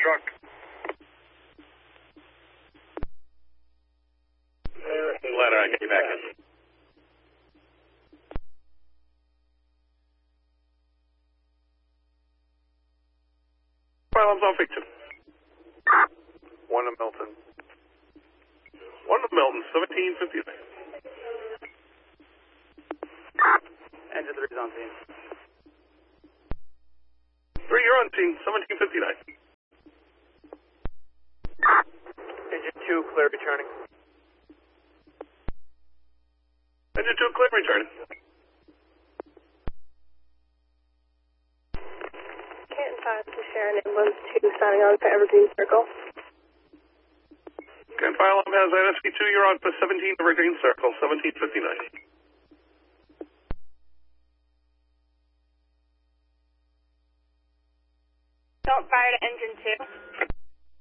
truck. Ladder, I get you back in. Alarms on Victor. 1 to Milton. 1 to Milton, 1759. Engine 3 is on scene. 3, you're on scene, 1759. Engine 2, clear returning. Engine 2, clear returning. Canton 5 to Sharon, ambulance 2, signing on for Evergreen Circle. Canton Fire Alarm has NSP2, you're on for 17 Evergreen Circle, 1759. Don't fire to engine 2.